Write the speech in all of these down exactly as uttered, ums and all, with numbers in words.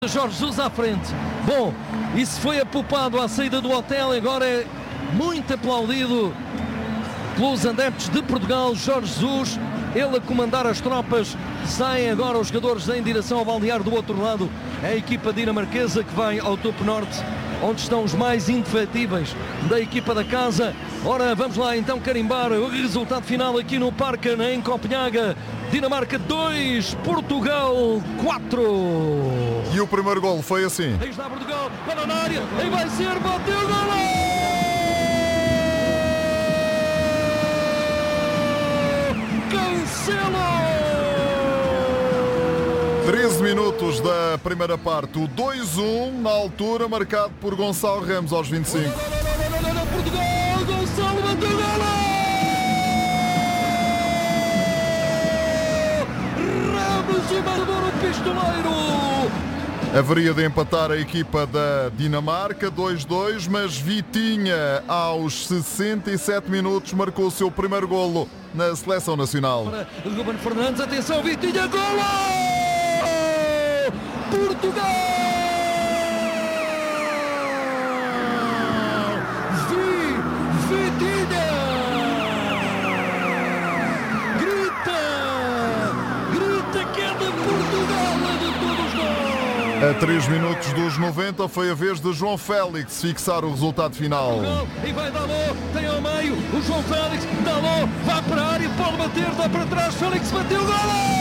Jorge Jesus à frente. Bom, isso foi apupado à saída do hotel, agora é muito aplaudido pelos adeptos de Portugal. Jorge Jesus, ele a comandar as tropas. Saem agora os jogadores em direção ao balneário do outro lado. A equipa dinamarquesa que vai ao topo norte, onde estão os mais indefetíveis da equipa da casa. Ora, vamos lá então carimbar o resultado final aqui no Parken, em Copenhaga. Dinamarca dois, Portugal quatro. E o primeiro golo foi assim. Aí está Portugal, bola na área, aí vai ser, bateu o golo! Cancelo! treze minutos da primeira parte, o dois a um, na altura marcado por Gonçalo Ramos aos vinte e cinco. Portugal, Gonçalo bateu o golo! Ramos e Maradona, o pistoleiro! Haveria de empatar a equipa da Dinamarca, dois a dois, mas Vitinha, aos sessenta e sete minutos, marcou o seu primeiro golo na seleção nacional. Ruben Fernandes, atenção, Vitinha, golo! Portugal! Vi, Vitinha! Grita! Grita que é de Portugal, é de todos nós! A três minutos dos noventa foi a vez de João Félix fixar o resultado final. E vai Dalot, tem ao meio o João Félix, Dalot vai para a área, pode bater, dá para trás, Félix bateu, golo!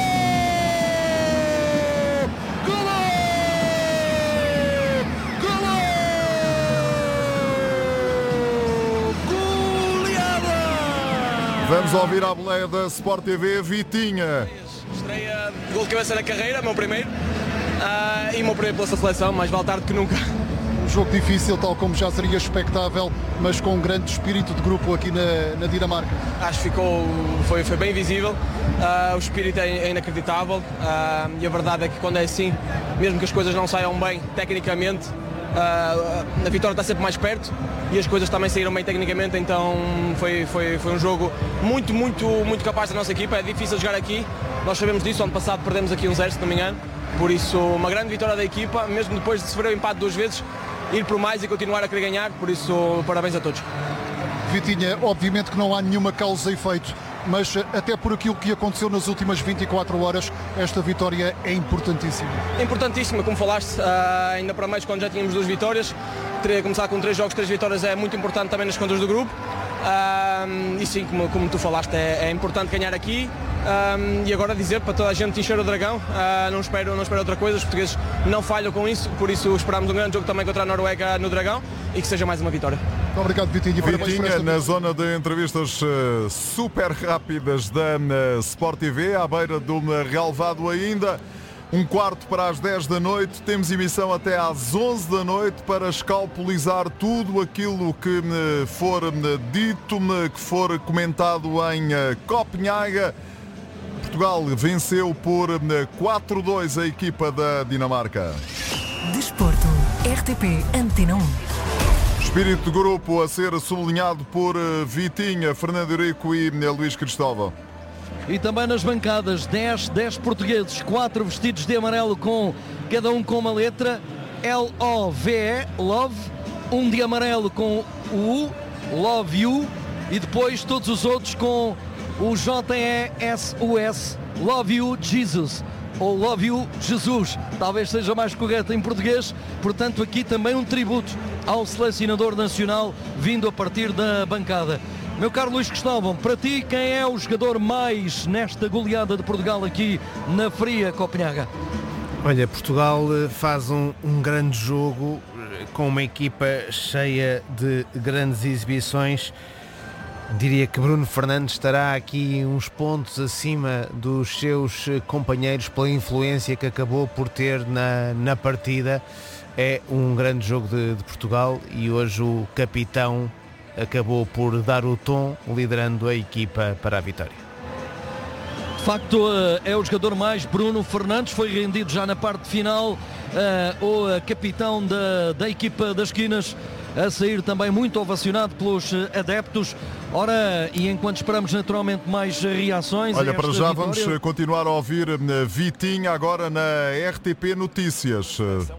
Vamos ouvir a boleia da Sport T V, Vitinha. Estreia, gol de cabeça na carreira, meu primeiro. Uh, e o meu primeiro pela seleção, mais vale tarde que nunca. Um jogo difícil, tal como já seria expectável, mas com um grande espírito de grupo aqui na, na Dinamarca. Acho que ficou, foi, foi bem visível. Uh, o espírito é, é inacreditável. Uh, e a verdade é que quando é assim, mesmo que as coisas não saiam bem tecnicamente, Uh, a vitória está sempre mais perto e as coisas também saíram bem tecnicamente, então foi, foi, foi um jogo muito, muito, muito capaz da nossa equipa. É difícil jogar aqui, nós sabemos disso, ano passado perdemos aqui um zero, se não me engano, por isso uma grande vitória da equipa, mesmo depois de sofrer o empate duas vezes, ir por mais e continuar a querer ganhar, por isso parabéns a todos. Vitinha, obviamente que não há nenhuma causa e efeito, mas até por aquilo que aconteceu nas últimas vinte e quatro horas, esta vitória é importantíssima. É importantíssima, como falaste, uh, ainda para mais quando já tínhamos duas vitórias. Ter, começar com três jogos, três vitórias é muito importante também nas contas do grupo. Uh, e sim, como, como tu falaste, é, é importante ganhar aqui. Um, e agora dizer para toda a gente encher o Dragão, uh, não, espero, não espero outra coisa, os portugueses não falham com isso, por isso esperamos um grande jogo também contra a Noruega no Dragão e que seja mais uma vitória. Muito obrigado, Vitinha. Vitinha na zona de entrevistas uh, super rápidas da uh, Sport T V, à beira do uh, relevado ainda. Um quarto para as dez da noite, temos emissão até às onze da noite para escalpelizar tudo aquilo que uh, for uh, dito, uh, que for comentado em uh, Copenhaga. Portugal venceu por quatro a dois a equipa da Dinamarca. Desporto, R T P Antena um. Espírito de grupo a ser sublinhado por Vitinha, Fernando Eurico e Luís Cristóvão. E também nas bancadas, dez, dez portugueses, quatro vestidos de amarelo, com cada um com uma letra, L O V E, Love, um de amarelo com o U, Love You, e depois todos os outros com o J E S U S, Love You Jesus, ou Love You Jesus, talvez seja mais correto em português. Portanto, aqui também um tributo ao selecionador nacional vindo a partir da bancada. Meu caro Luís Cristóvão, para ti, quem é o jogador mais nesta goleada de Portugal aqui na fria Copenhaga? Olha, Portugal faz um, um grande jogo com uma equipa cheia de grandes exibições. Diria que Bruno Fernandes estará aqui uns pontos acima dos seus companheiros pela influência que acabou por ter na, na partida. É um grande jogo de, de Portugal e hoje o capitão acabou por dar o tom, liderando a equipa para a vitória. De facto, é o jogador mais. Bruno Fernandes foi rendido já na parte final. O capitão da, da equipa das Quinas a sair também muito ovacionado pelos adeptos. Ora, e enquanto esperamos naturalmente mais reações. Olha, para já vitória... vamos continuar a ouvir Vitinha agora na R T P Notícias.